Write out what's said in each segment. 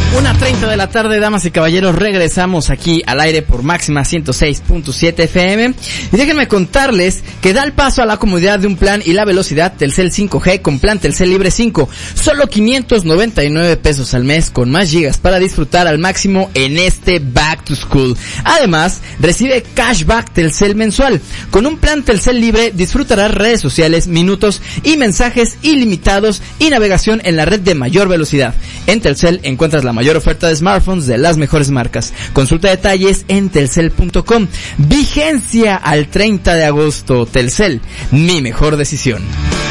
1:30 de la tarde, damas y caballeros, regresamos aquí al aire por Máxima 106.7 FM. Y déjenme contarles que da el paso a la comodidad de un plan y la velocidad Telcel 5G con plan Telcel Libre 5. Solo 599 pesos al mes con más gigas para disfrutar al máximo en este Back to School. Además, recibe cashback Telcel mensual. Con un plan Telcel Libre disfrutarás redes sociales, minutos y mensajes ilimitados y navegación en la red de mayor velocidad. En Telcel encuentras la mayor oferta de smartphones de las mejores marcas. Consulta detalles en telcel.com. Vigencia al 30 de agosto. Telcel, mi mejor decisión.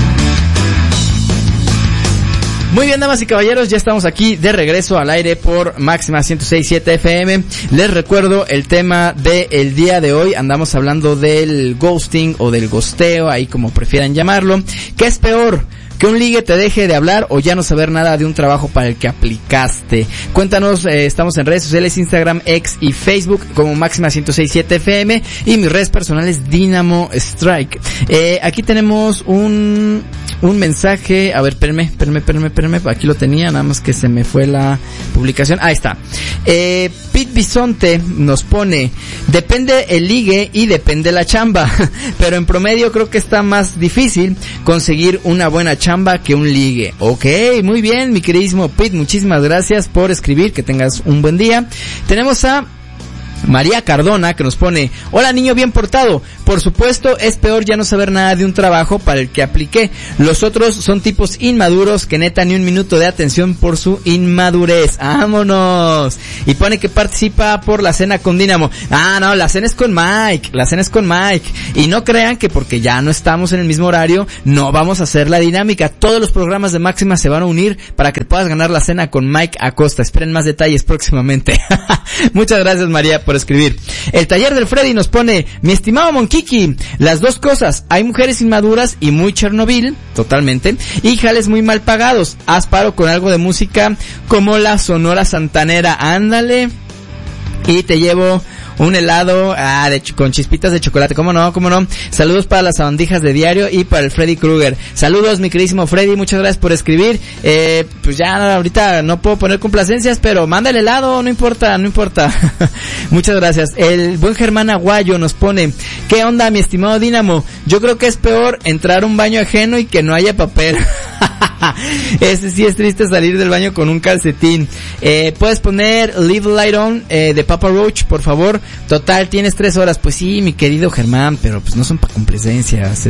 Muy bien, damas y caballeros, ya estamos aquí de regreso al aire por Máxima 106.7 FM. Les recuerdo el tema del día de hoy. Andamos hablando del ghosting o del ghosteo, ahí como prefieran llamarlo. ¿Qué es peor? ¿Que un ligue te deje de hablar o ya no saber nada de un trabajo para el que aplicaste? Cuéntanos, estamos en redes sociales, Instagram, X y Facebook como Máxima 106.7 FM y mis redes personales Dynamo Strike. Aquí tenemos un mensaje, a ver, espérame, aquí lo tenía, nada más que se me fue la publicación. Ahí está. Pete Bisonte nos pone, depende el ligue y depende la chamba, pero en promedio creo que está más difícil conseguir una buena chamba que un ligue. Ok, muy bien, mi queridísimo Pete, muchísimas gracias por escribir, que tengas un buen día. Tenemos a María Cardona que nos pone, hola niño bien portado, por supuesto es peor ya no saber nada de un trabajo para el que apliqué, los otros son tipos inmaduros que neta ni un minuto de atención por su inmadurez, vámonos. Y pone que participa por la cena con Dynamo. No, la cena es con Mike, y no crean que porque ya no estamos en el mismo horario no vamos a hacer la dinámica, todos los programas de Máxima se van a unir para que puedas ganar la cena con Mike Acosta, esperen más detalles próximamente. Muchas gracias María por escribir. El taller del Freddy nos pone, mi estimado Monkiki, las dos cosas, hay mujeres inmaduras y muy Chernobyl, totalmente, y jales muy mal pagados, haz paro con algo de música como la Sonora Santanera, ándale, y te llevo un helado con chispitas de chocolate, ¿cómo no? Saludos para las sabandijas de diario y para el Freddy Krueger. Saludos, mi queridísimo Freddy, muchas gracias por escribir. Pues ya ahorita no puedo poner complacencias, pero manda el helado, no importa. Muchas gracias. El buen Germán Aguayo nos pone, ¿qué onda, mi estimado Dynamo? Yo creo que es peor entrar a un baño ajeno y que no haya papel. Ese sí es triste, salir del baño con un calcetín. Puedes poner Leave the Light On de Papa Roach, por favor. Total, tienes 3 horas. Pues sí, mi querido Germán, pero pues no son para complacencias.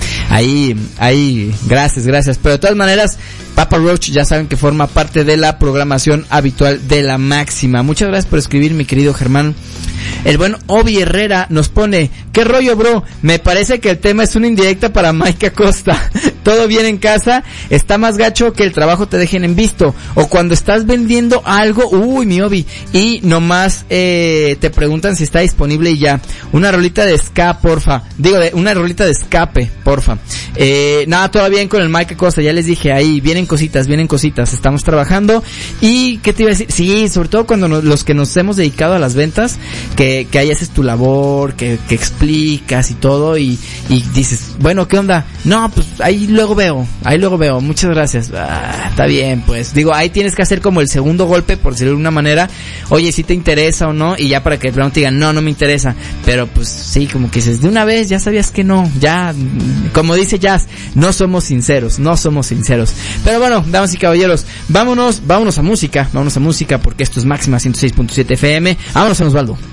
Ahí, gracias. Pero de todas maneras, Papa Roach ya saben que forma parte de la programación habitual de la Máxima. Muchas gracias por escribir, mi querido Germán. El buen Obi Herrera nos pone, ¿qué rollo, bro? Me parece que el tema es una indirecta para Mike Acosta. Todo bien en casa, está más gacho que el trabajo te dejen en visto. O cuando estás vendiendo algo, uy, mi Obi, y nomás te preguntan si está disponible y ya. Una rolita de ska, porfa. Una rolita de escape, porfa. Nada, todo bien con el Mike Acosta, ya les dije, ahí vienen cositas, estamos trabajando. Y, ¿qué te iba a decir? Sí, sobre todo cuando los que nos hemos dedicado a las ventas, que ahí haces tu labor, que explicas y todo, y dices, bueno, ¿qué onda? No, pues ahí luego veo, muchas gracias. Está bien, pues, ahí tienes que hacer como el segundo golpe, por decirlo de una manera, oye, si te interesa o no, y ya para que de pronto te digan, no me interesa, pero pues sí, como que dices, de una vez, ya sabías que no, ya, como dice Jazz, no somos sinceros, pero bueno, damas y caballeros, vámonos a música, porque esto es Máxima 106.7 FM, vámonos a Osvaldo.